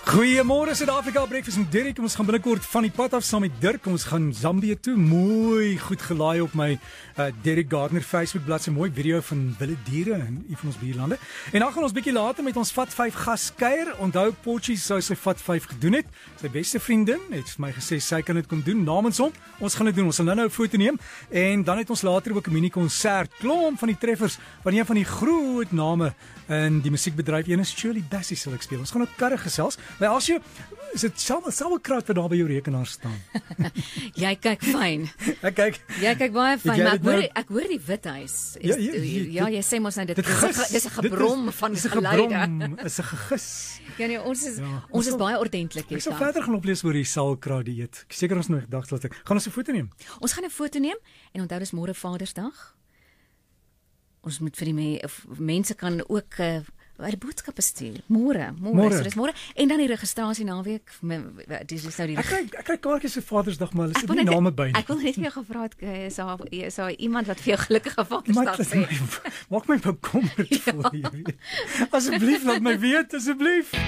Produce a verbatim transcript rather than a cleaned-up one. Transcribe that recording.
Goeiemôre Suid-Afrika, breakfast met Derek. Ons gaan binnekort van die pad af saam met Dirk. Ons gaan Zambië toe. Mooi goed gelaai op my uh, Derek Gardner Facebook bladsy. Mooi video van wilde diere in een van ons buurlande. En dan gaan ons bietjie later met ons Vat vyf gas kuier. Onthou Potjie sou sy Vat vyf gedoen het. Sy beste vriendin het vir my gesê sy kan dit kom doen namens hom. Ons gaan dit doen. Ons sal nou-nou 'n foto neem en dan het ons later ook 'n mini konsert. Klomp van die treffers van een van die groot name in die musiekbedryf. Een is Shirley Bassey sal ek speel. Ons gaan ook karre gesels. Maar as jy is dit selfe selfe kraat wat daar by jou rekenaar staan. Jy kyk fyn. Ek kyk. Jy kyk baie fyn, maar ek hoor nou... ek hoor die Withuis. Ja, ja, ja, ja, jy sê mos nou dit, dit dis 'n dis 'n gebrom van geluide. Dis 'n gegis. Ja nee, ons is ja, ons, ons is sal, baie ordentlik hier. Ek sal verder gaan oplees oor die salkraat dieet. Ek seker ons nou gedag dat ek gaan ons 'n foto neem. Ons gaan 'n foto neem en onthou dis môre Vadersdag. Ons moet vir die me, mense kan ook uh, die boodskappe stuur. Môre, môre, so dis môre en dan die registrasie naweek. Dis is nou die Ek kry ek kry kaartjies vir Vadersdag, maar hulle sit nie net, name by nie. Ek wil net vir jou gevra het is daar is daar iemand wat vir jou gelukkige Vadersdag sê. Maak my bekommerd ja. Vir jou. Asseblief laat my weet asseblief.